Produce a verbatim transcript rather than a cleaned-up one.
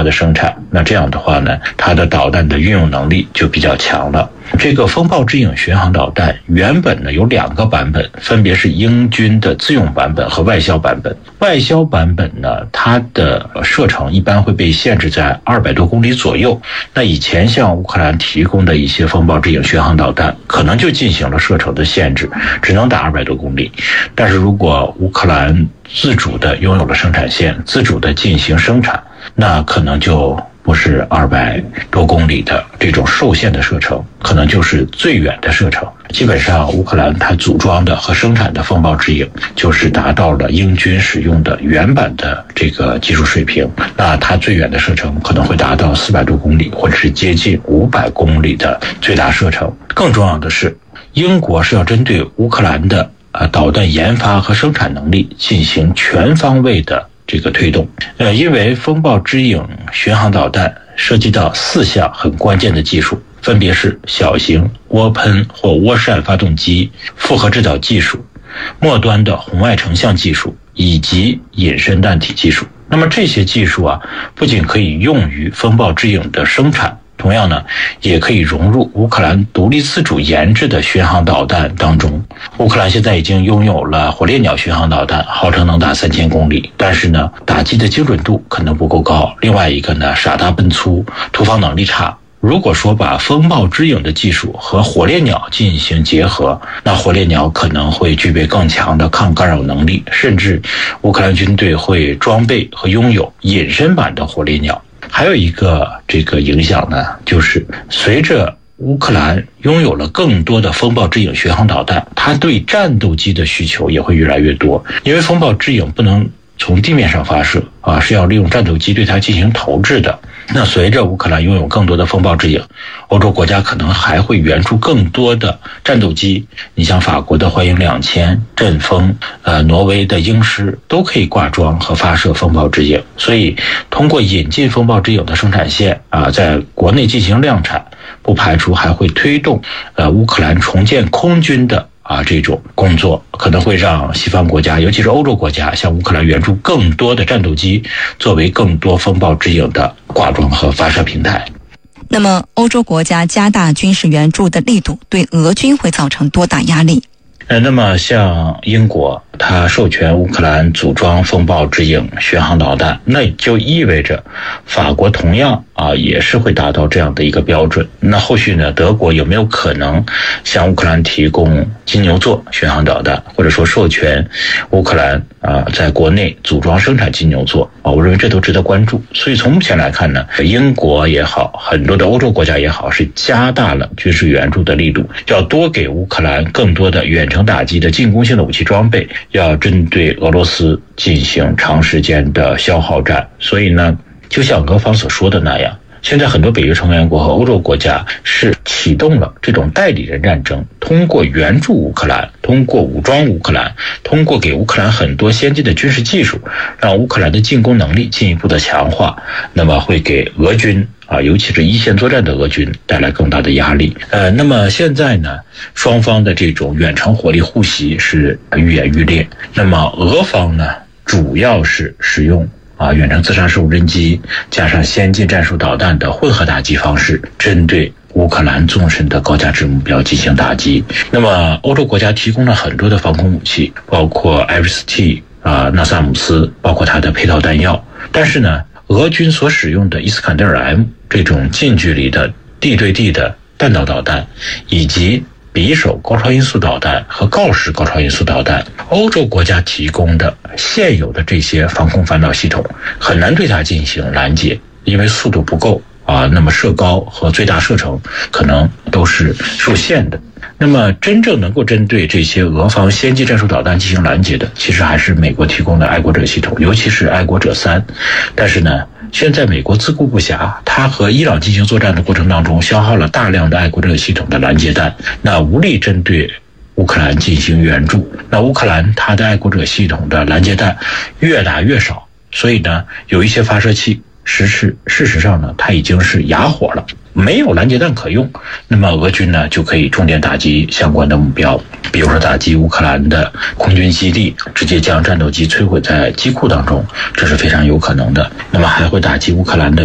的生产，那这样的话呢，它的导弹的运用能力就比较强了。这个风暴之影巡航导弹原本呢有两个版本，分别是英军的自用版本和外销版本。外销版本呢，它的射程一般会被限制在二百多公里左右。那以前向乌克兰提供的一些风暴之影巡航导弹，可能就进行了射程的限制，只能打二百多公里。但是如果乌克兰自主的拥有了生产线，自主的进行生产，那可能就不是二百多公里的这种受限的射程，可能就是最远的射程。基本上乌克兰它组装的和生产的风暴之影就是达到了英军使用的原版的这个技术水平，那它最远的射程可能会达到四百多公里，或者是接近五百公里的最大射程。更重要的是，英国是要针对乌克兰的呃导弹研发和生产能力进行全方位的这个推动。呃，因为风暴之影巡航导弹涉及到四项很关键的技术，分别是小型涡喷或涡扇发动机、复合制导技术、末端的红外成像技术以及隐身弹体技术。那么这些技术啊，不仅可以用于风暴之影的生产，同样呢，也可以融入乌克兰独立自主研制的巡航导弹当中。乌克兰现在已经拥有了火烈鸟巡航导弹，号称能打三千公里，但是呢，打击的精准度可能不够高。另外一个呢，傻大笨粗，突防能力差。如果说把风暴之影的技术和火烈鸟进行结合，那火烈鸟可能会具备更强的抗干扰能力，甚至乌克兰军队会装备和拥有隐身版的火烈鸟。还有一个这个影响呢，就是随着乌克兰拥有了更多的风暴之影巡航导弹，它对战斗机的需求也会越来越多。因为风暴之影不能从地面上发射啊，是要利用战斗机对它进行投掷的。那随着乌克兰拥有更多的风暴之影，欧洲国家可能还会援助更多的战斗机。你像法国的幻影两千、阵风，呃，挪威的鹰狮都可以挂装和发射风暴之影。所以，通过引进风暴之影的生产线啊，在国内进行量产，不排除还会推动呃乌克兰重建空军的。啊，这种工作可能会让西方国家，尤其是欧洲国家，向乌克兰援助更多的战斗机，作为更多风暴之影的挂装和发射平台。 那么，欧洲国家加大军事援助的力度，对俄军会造成多大压力？ 呃，那么像英国，它授权乌克兰组装风暴之影巡航导弹，那就意味着法国同样啊也是会达到这样的一个标准。那后续呢，德国有没有可能向乌克兰提供金牛座巡航导弹，或者说授权乌克兰啊在国内组装生产金牛座啊？我认为这都值得关注。所以从目前来看呢，英国也好，很多的欧洲国家也好，是加大了军事援助的力度，要多给乌克兰更多的远程打击的进攻性的武器装备，要针对俄罗斯进行长时间的消耗战。所以呢，就像俄方所说的那样，现在很多北约成员国和欧洲国家是启动了这种代理人战争，通过援助乌克兰，通过武装乌克兰，通过给乌克兰很多先进的军事技术，让乌克兰的进攻能力进一步的强化，那么会给俄军啊，尤其是一线作战的俄军带来更大的压力。呃，那么现在呢，双方的这种远程火力互袭是愈演愈烈。那么俄方呢，主要是使用啊远程自杀式无人机加上先进战术导弹的混合打击方式，针对乌克兰纵深的高价值目标进行打击。那么欧洲国家提供了很多的防空武器，包括艾瑞斯 T 啊、纳萨姆斯，包括它的配套弹药。但是呢，俄军所使用的伊斯坎德尔 M 这种近距离的地对地的弹道导弹，以及匕首高超音速导弹和锆石高超音速导弹，欧洲国家提供的现有的这些防空反导系统很难对它进行拦截，因为速度不够啊，那么射高和最大射程可能都是受限的。那么真正能够针对这些俄方先进战术导弹进行拦截的，其实还是美国提供的爱国者系统，尤其是爱国者三。但是呢，现在美国自顾不暇，它和伊朗进行作战的过程当中消耗了大量的爱国者系统的拦截弹，那无力针对乌克兰进行援助。那乌克兰它的爱国者系统的拦截弹越打越少，所以呢，有一些发射器实事事实上呢，它已经是哑火了，没有拦截弹可用。那么俄军呢，就可以重点打击相关的目标，比如说打击乌克兰的空军基地，直接将战斗机摧毁在机库当中，这是非常有可能的。那么还会打击乌克兰的